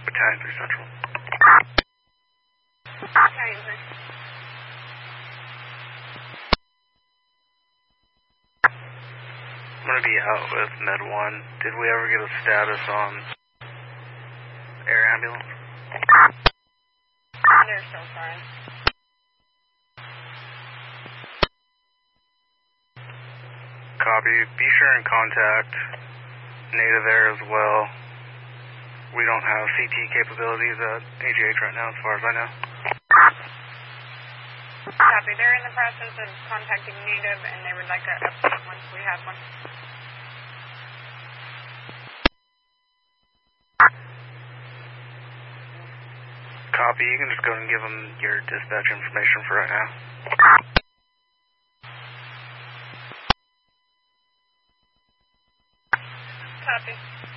Battalion 3 Central. Battalion 3. I'm going to be out with Med 1. Did we ever get a status on air ambulance? They're still trying. Copy. Be sure and contact Native Air as well. We don't have CT capabilities at AGH right now as far as I know. Copy. They're in the process of contacting Native and they would like an update once we have one. Copy. You can just go and give them your dispatch information for right now. Copy.